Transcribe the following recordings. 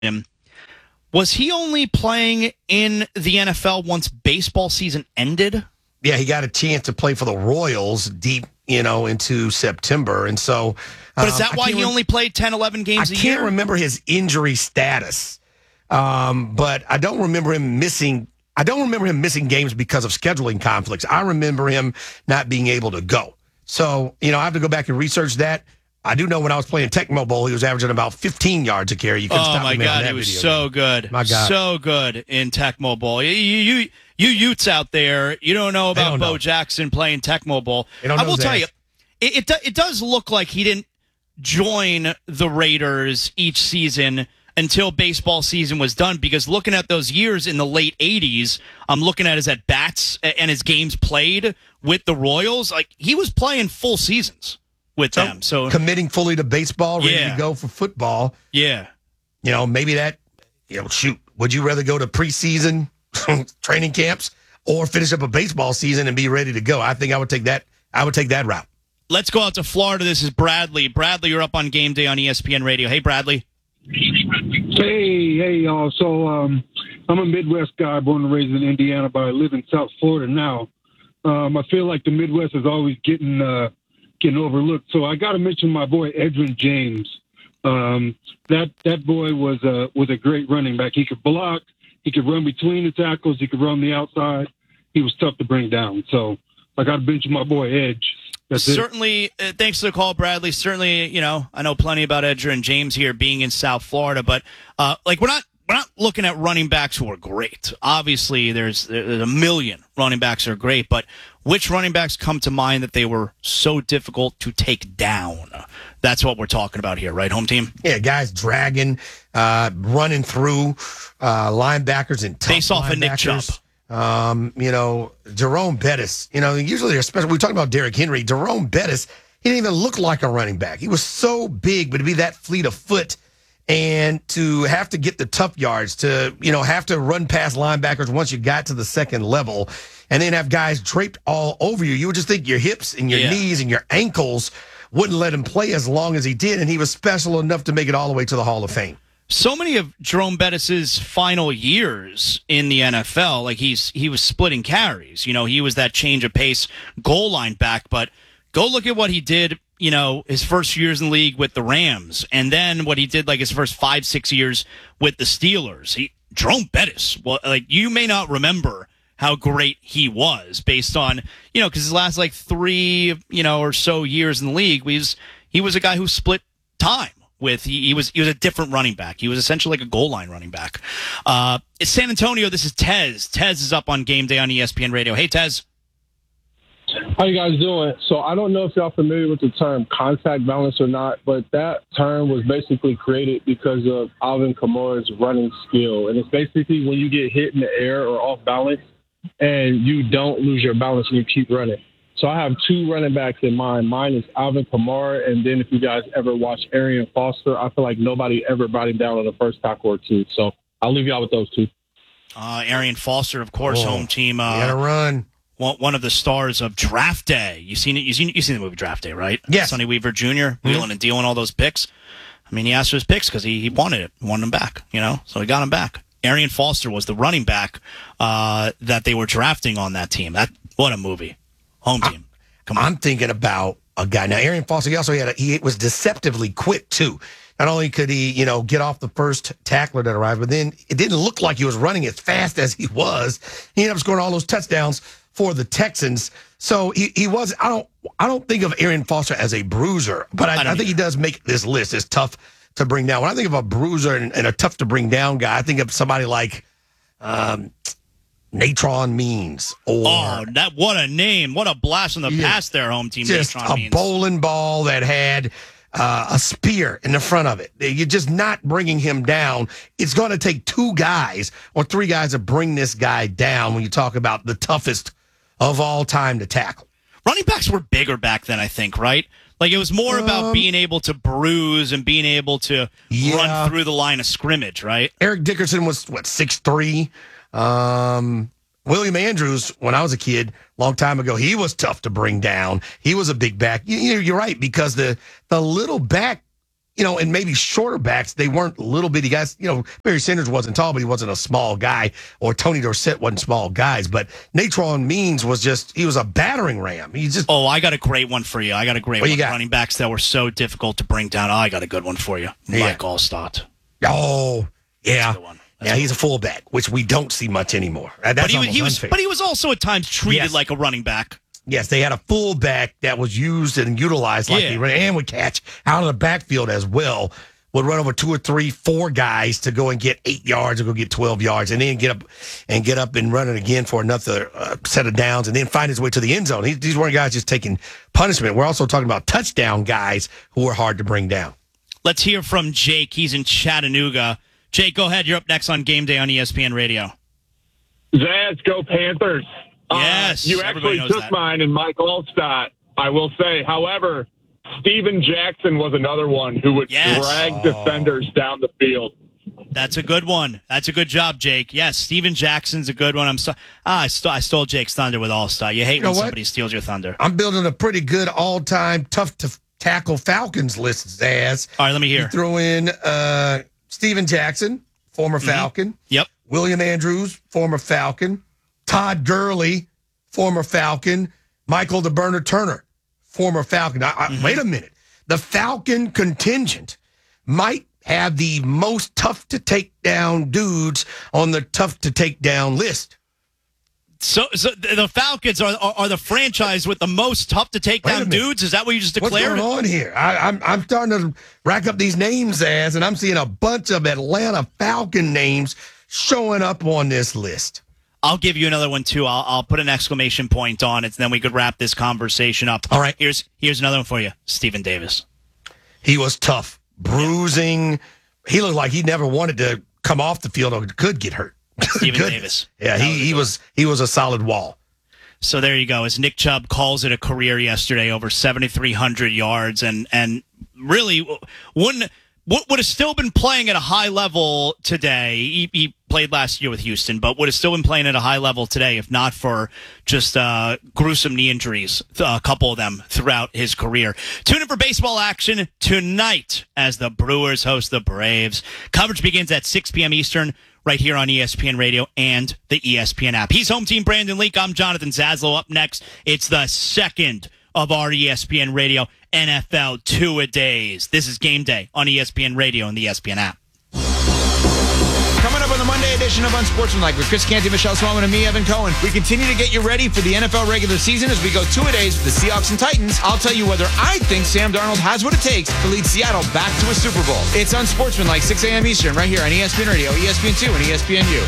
him. Was he only playing in the NFL once baseball season ended? Yeah, he got a chance to play for the Royals deep, into September. And so. But is that why he only played 10, 11 games a year? I can't remember his injury status, but I don't remember him missing. I don't remember him missing games because of scheduling conflicts. I remember him not being able to go. So, I have to go back and research that. I do know when I was playing Tecmo Bowl, he was averaging about 15 yards a carry. You couldn't stop my him on God, that he was video so game. good. My God. So good in Tecmo Bowl. You Utes out there, you don't know about Bo Jackson playing Tecmo Bowl. I will tell you, it does look like he didn't join the Raiders each season until baseball season was done, because looking at those years in the late 80s, I'm looking at his at-bats and his games played with the Royals. Like, he was playing full seasons with them. So committing fully to baseball, ready to go for football. Yeah. Maybe that, would you rather go to preseason training camps or finish up a baseball season and be ready to go? I think I would take that. I would take that route. Let's go out to Florida. This is Bradley. Bradley, you're up on Game Day on ESPN Radio. Hey, Bradley. Hey, y'all. So I'm a Midwest guy, born and raised in Indiana, but I live in South Florida now. I feel like the Midwest is always getting overlooked. So I got to mention my boy Edgerrin James. That boy was a great running back. He could block. He could run between the tackles. He could run the outside. He was tough to bring down. So I got to mention my boy Edge. Certainly, thanks for the call, Bradley. Certainly, I know plenty about Edgerrin James here being in South Florida, but we're not looking at running backs who are great. Obviously, there's a million running backs who are great, but which running backs come to mind that they were so difficult to take down? That's what we're talking about here, right, home team? Yeah, guys dragging, running through linebackers and tough face off linebackers. of Nick Chubb. Jerome Bettis, usually they're special. We're talking about Derrick Henry. Jerome Bettis, he didn't even look like a running back. He was so big, but to be that fleet of foot and to have to get the tough yards, to, have to run past linebackers once you got to the second level, and then have guys draped all over you, you would just think your hips and your knees and your ankles wouldn't let him play as long as he did, and he was special enough to make it all the way to the Hall of Fame. So many of Jerome Bettis's final years in the NFL, like he was splitting carries. He was that change of pace goal line back, but go look at what he did, his first years in the league with the Rams, and then what he did like his first 5-6 years with the Steelers. Jerome Bettis, you may not remember how great he was based on, because his last 3, or so years in the league, he was a guy who split time. He was a different running back. He was essentially like a goal line running back. It's San Antonio. This is Tez. Tez is up on Game Day on ESPN Radio. Hey, Tez. How you guys doing? So I don't know if y'all familiar with the term contact balance or not, but that term was basically created because of Alvin Kamara's running skill. And it's basically when you get hit in the air or off balance and you don't lose your balance and you keep running. So I have two running backs in mind. Mine is Alvin Kamara, and then if you guys ever watch Arian Foster, I feel like nobody ever brought him down on the first tackle or two. So I'll leave y'all with those two. Arian Foster, of course, home team. Gotta run. One of the stars of Draft Day. You seen the movie Draft Day, right? Yes. Sonny Weaver Jr. Wheeling and dealing all those picks. I mean, he asked for his picks because he wanted it, wanted them back. So he got them back. Arian Foster was the running back that they were drafting on that team. What a movie. Home team. Come on. I'm thinking about a guy. Now, Arian Foster, he was deceptively quick, too. Not only could he, get off the first tackler that arrived, but then it didn't look like he was running as fast as he was. He ended up scoring all those touchdowns for the Texans. So he was, I don't think of Arian Foster as a bruiser, but I think he does make this list. It's tough to bring down. When I think of a bruiser and a tough to bring down guy, I think of somebody like Natron Means. What a name. What a blast from the past there, home team. Just Natron Means. A bowling ball that had a spear in the front of it. You're just not bringing him down. It's going to take 2 guys or 3 guys to bring this guy down when you talk about the toughest of all time to tackle. Running backs were bigger back then, I think, right? Like, it was more about being able to bruise and being able to run through the line of scrimmage, right? Eric Dickerson was, 6'3"? William Andrews, when I was a kid, long time ago, he was tough to bring down. He was a big back. You're right, because the little back and maybe shorter backs, they weren't little bitty guys. Barry Sanders wasn't tall, but he wasn't a small guy, or Tony Dorsett wasn't small guys. But Natron Means he was a battering ram. Oh, I got a great one for you. I got a great one. Running backs that were so difficult to bring down. Oh, I got a good one for you. Mike Allstott. Oh, yeah. Yeah, he's a fullback, which we don't see much anymore. That's unfair. But he was also at times treated like a running back. Yes, they had a fullback that was used and utilized like he ran, and would catch out of the backfield as well. Would run over 2 or 3, 4 guys to go and get 8 yards or go get 12 yards, and then get up and run it again for another set of downs, and then find his way to the end zone. These weren't guys just taking punishment. We're also talking about touchdown guys who were hard to bring down. Let's hear from Jake. He's in Chattanooga. Jake, go ahead. You're up next on Game Day on ESPN Radio. Zaz, go Panthers. Yes. You actually took mine and Mike Allstott, I will say. However, Steven Jackson was another one who would drag defenders down the field. That's a good one. That's a good job, Jake. Yes, Steven Jackson's a good one. I stole Jake's thunder with Allstott. You hate when somebody steals your thunder. I'm building a pretty good all-time tough-to-tackle Falcons list, Zaz. All right, let me hear. You throw in Steven Jackson, former Falcon. Yep. William Andrews, former Falcon. Todd Gurley, former Falcon. Michael the Burner Turner, former Falcon. Wait a minute. The Falcon contingent might have the most tough-to-take-down dudes on the tough-to-take-down list. So the Falcons are the franchise with the most tough-to-take-down dudes? Is that what you just declared? What's going on here? I'm starting to rack up these names, and I'm seeing a bunch of Atlanta Falcon names showing up on this list. I'll give you another one, too. I'll put an exclamation point on it, and then we could wrap this conversation up. All right. Here's another one for you. Stephen Davis. He was tough. Bruising. He looked like he never wanted to come off the field or could get hurt. Stephen Davis. Yeah, he was a solid wall. So there you go. As Nick Chubb calls it a career yesterday, over 7,300 yards, and really would have still been playing at a high level today. He played last year with Houston, but would have still been playing at a high level today if not for just gruesome knee injuries, a couple of them throughout his career. Tune in for baseball action tonight as the Brewers host the Braves. Coverage begins at 6 p.m. Eastern right here on ESPN Radio and the ESPN app. He's home team Brandon Leak. I'm Jonathan Zaslow. Up next, it's the second of our ESPN Radio NFL Two-A-Days. This is Game Day on ESPN Radio and the ESPN app. Coming up on the Monday edition of Unsportsmanlike with Chris Canty, Michelle Swellman, and me, Evan Cohen. We continue to get you ready for the NFL regular season as we go two-a-days with the Seahawks and Titans. I'll tell you whether I think Sam Darnold has what it takes to lead Seattle back to a Super Bowl. It's Unsportsmanlike, 6 a.m. Eastern, right here on ESPN Radio, ESPN2, and ESPNU.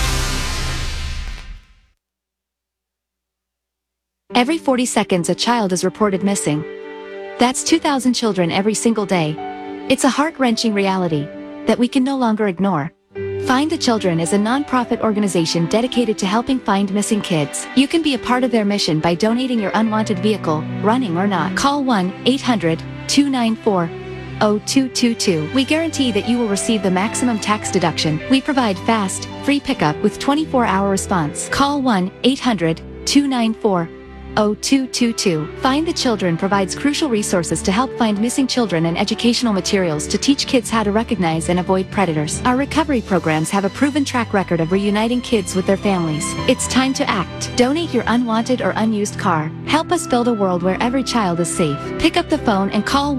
Every 40 seconds, a child is reported missing. That's 2,000 children every single day. It's a heart-wrenching reality that we can no longer ignore. Find the Children is a non-profit organization dedicated to helping find missing kids. You can be a part of their mission by donating your unwanted vehicle, running or not. Call 1-800-294-0222. We guarantee that you will receive the maximum tax deduction. We provide fast, free pickup with 24-hour response. Call 1-800-294-0222. Find the Children provides crucial resources to help find missing children and educational materials to teach kids how to recognize and avoid predators. Our recovery programs have a proven track record of reuniting kids with their families. It's time to act. Donate your unwanted or unused car. Help us build a world where every child is safe. Pick up the phone and call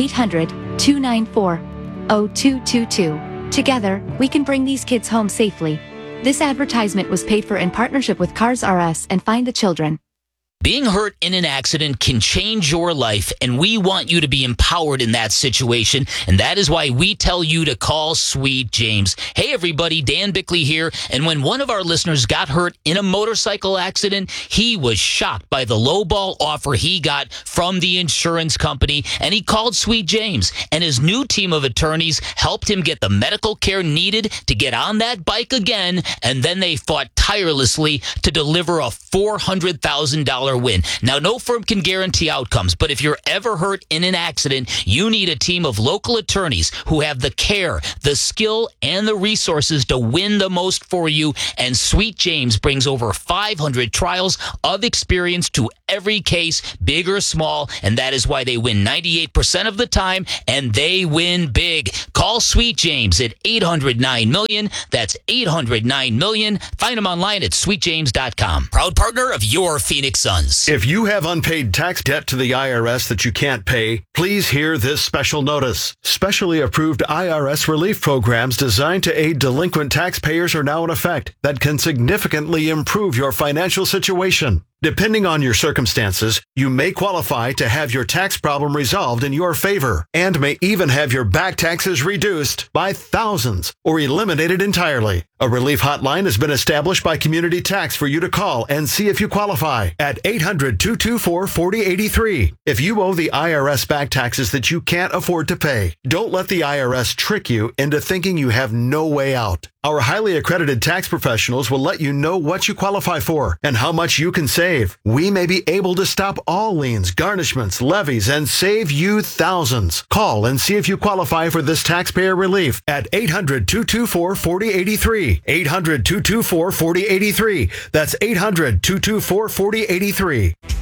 1-800-294-0222. Together, we can bring these kids home safely. This advertisement was paid for in partnership with Cars R Us and Find the Children. Being hurt in an accident can change your life, and we want you to be empowered in that situation, and that is why we tell you to call Sweet James. Hey everybody, Dan Bickley here, and when one of our listeners got hurt in a motorcycle accident, he was shocked by the lowball offer he got from the insurance company, and he called Sweet James, and his new team of attorneys helped him get the medical care needed to get on that bike again, and then they fought tirelessly to deliver a $400,000 win. Now, no firm can guarantee outcomes, but if you're ever hurt in an accident, you need a team of local attorneys who have the care, the skill, and the resources to win the most for you. And Sweet James brings over 500 trials of experience to every case, big or small, and that is why they win 98% of the time, and they win big. Call Sweet James at 800-9-MILLION. That's 800-9-MILLION. Find them online at sweetjames.com. Proud partner of your Phoenix Suns. If you have unpaid tax debt to the IRS that you can't pay, please hear this special notice. Specially approved IRS relief programs designed to aid delinquent taxpayers are now in effect that can significantly improve your financial situation. Depending on your circumstances, you may qualify to have your tax problem resolved in your favor and may even have your back taxes reduced by thousands or eliminated entirely. A relief hotline has been established by Community Tax for you to call and see if you qualify at 800-224-4083. If you owe the IRS back taxes that you can't afford to pay, don't let the IRS trick you into thinking you have no way out. Our highly accredited tax professionals will let you know what you qualify for and how much you can save. We may be able to stop all liens, garnishments, levies, and save you thousands. Call and see if you qualify for this taxpayer relief at 800-224-4083. 800-224-4083. That's 800-224-4083.